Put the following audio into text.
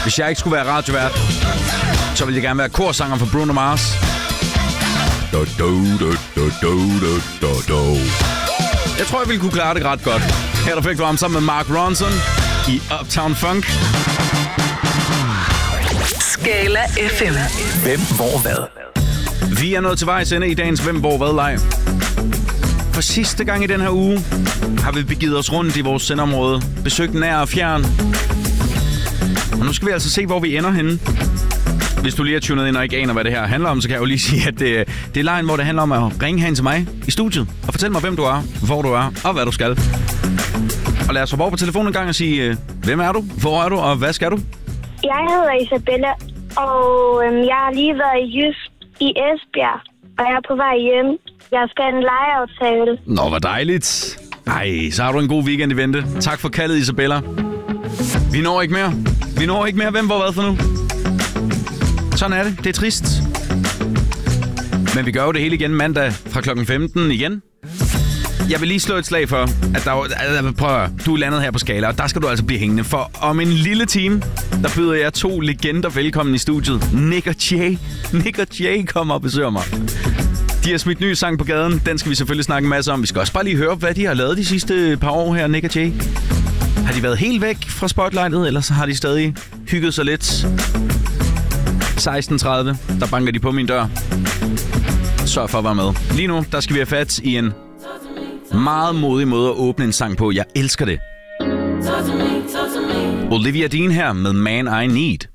Hvis jeg ikke skulle være radiovært, så ville jeg gerne være korsanger for Bruno Mars. Jeg tror, jeg ville kunne klare det ret godt. Her der fik du ham sammen med Mark Ronson i Uptown Funk. Skala FM. Hvem, hvor, hvad? Vi er nået til vejs ende i dagens Hvem, hvor, hvad leg. For sidste gang i den her uge har vi begivet os rundt i vores sendområde, besøgt nær og fjern. Og nu skal vi altså se, hvor vi ender henne. Hvis du lige har tunet ind og ikke aner, hvad det her handler om, så kan jeg jo lige sige, at det er lejen, hvor det handler om at ringe hen til mig i studiet og fortælle mig, hvem du er, hvor du er og hvad du skal. Og lad os hoppe over på telefonen en gang og sige, hvem er du, hvor er du og hvad skal du? Jeg hedder Isabella, og jeg har lige været i Jysk i Esbjerg, og jeg er på vej hjem. Jeg skal have en legeaftale. Nå, hvor dejligt. Ej, så har du en god weekend i vente. Tak for kaldet, Isabella. Vi når ikke mere. Hvem, hvor, hvad for nu? Sådan er det. Det er trist. Men vi gør jo det hele igen mandag fra klokken 15 igen. Jeg vil lige slå et slag for, at du er landet her på Skala, og der skal du altså blive hængende. For om en lille time, der byder jeg 2 legender velkommen i studiet. Nick og Jay kommer og besøger mig. De har smidt ny sang på gaden. Den skal vi selvfølgelig snakke en masse om. Vi skal også bare lige høre, hvad de har lavet de sidste par år her, Nick og Jay. Har de været helt væk fra spotlightet, eller så har de stadig hygget sig lidt? 16:30, der banker de på min dør. Sørg for at være med. Lige nu, der skal vi have fat i en meget modig måde at åbne en sang på. Jeg elsker det. Olivia Dean her med Man I Need.